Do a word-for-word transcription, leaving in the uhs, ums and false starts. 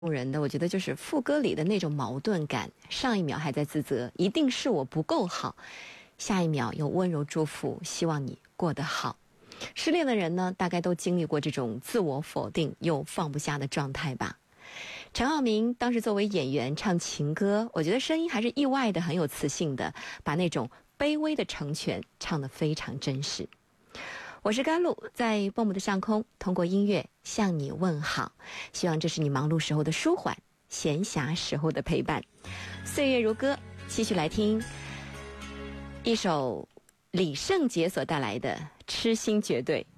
人的，我觉得就是副歌里的那种矛盾感，上一秒还在自责，一定是我不够好，下一秒又温柔祝福，希望你过得好。失恋的人呢，大概都经历过这种自我否定又放不下的状态吧。陈浩民当时作为演员唱情歌，我觉得声音还是意外的很有磁性的，把那种卑微的成全唱得非常真实。我是甘露，在蹦蹦的上空，通过音乐向你问好，希望这是你忙碌时候的舒缓，闲暇时候的陪伴。岁月如歌，继续来听一首李圣杰所带来的《痴心绝对》。